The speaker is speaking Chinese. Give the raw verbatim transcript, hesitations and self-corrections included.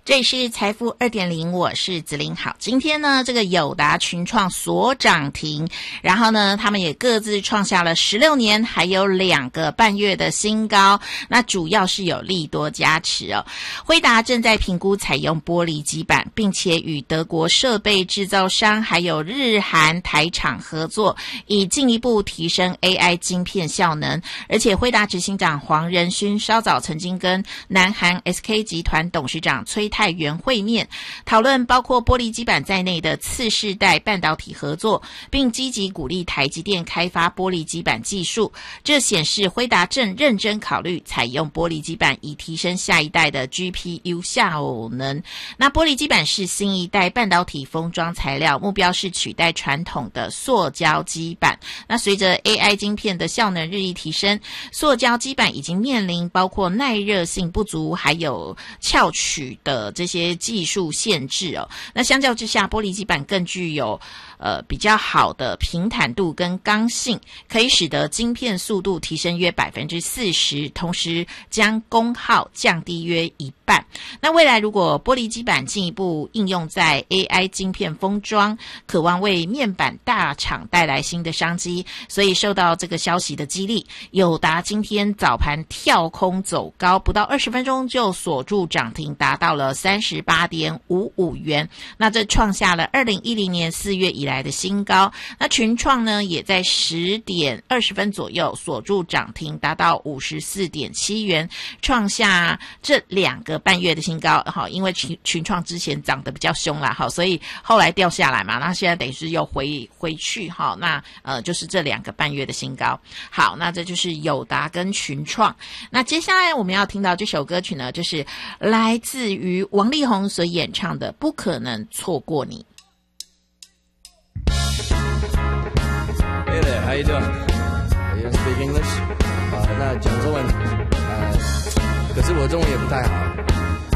这里是财富 二点零， 我是子琳。好，今天呢这个友达、群创所涨停，然后呢他们也各自创下了十六年还有两个半月的新高，那主要是有利多加持哦。辉达正在评估采用玻璃基板，并且与德国设备制造商还有日韩台厂合作，以进一步提升 A I 晶片效能。而且辉达执行长黄仁勋稍早曾经跟南韩 S K 集团董事长崔泰元会面，讨论包括玻璃基板在内的次世代半导体合作，并积极鼓励台积电开发玻璃基板技术。这显示辉达正认真考虑采用玻璃基板，以提升下一代的 G P U 效能。那玻璃基板是新一代半导体封装材料，目标是取代传统的塑胶基板。那随着 A I 晶片的效能日益提升，塑胶基板已经面临包括耐热性不足还有翘曲的这些技术限制哦。那相较之下，玻璃基板更具有呃比较好的平坦度跟刚性，可以使得晶片速度提升约 百分之四十， 同时将功耗降低约一半。那未来如果玻璃基板进一步应用在 A I 晶片封装，渴望为面板大厂带来新的商机，所以受到这个消息的激励，友达今天早盘跳空走高，不到二十分钟就锁住涨停，达到了 三十八点五五元，那这创下了二零一零年四月以来的新高。那群创呢也在十点二十分左右锁住涨停，达到 五十四点七元，创下这两个半月的新高。好，因为群群创之前涨得比较凶啦，好，所以后来掉下来嘛，那现在等于是又回回去，好，那呃就是这两个半月的新高。好，那这就是友达跟群创。那接下来我们要听到这首歌曲呢，就是来自于王力宏所演唱的《不可能错过你》。 Hey there, how you doing? You speak English? 呃，那讲中文，呃，可是我中文也不太好。